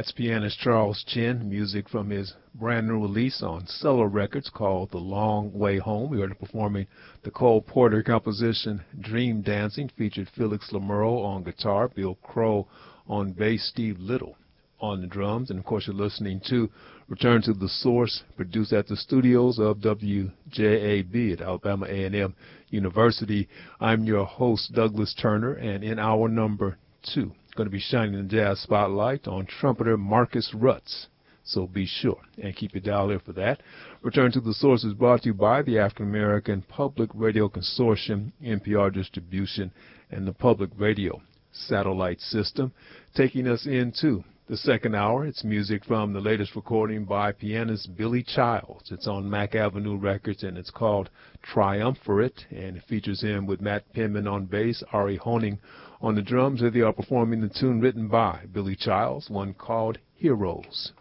That's pianist Charles Chin, music from his brand new release on Cello Records called The Long Way Home. We heard him performing the Cole Porter composition Dream Dancing, featured Felix Lamuro on guitar, Bill Crow on bass, Steve Little on the drums, and of course you're listening to Return to the Source, produced at the studios of WJAB at Alabama A&M University. I'm your host, Douglas Turner, and in hour number 2, going to be shining the jazz spotlight on trumpeter Marcus Rutz. So be sure and keep your dial here for that. Return to the Source is brought to you by the African American Public Radio Consortium, NPR Distribution, and the Public Radio Satellite System. Taking us into the second hour, it's music from the latest recording by pianist Billy Childs. It's on Mack Avenue Records, and it's called Triumvirate, and it features him with Matt Penman on bass, Ari Honing on the drums. Here they are performing the tune written by Billy Childs, one called Heroes.